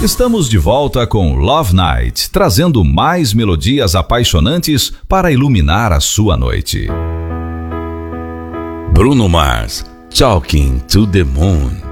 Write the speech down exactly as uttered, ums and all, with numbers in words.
Estamos de volta com Love Night, trazendo mais melodias apaixonantes para iluminar a sua noite. Bruno Mars, Talking to the Moon.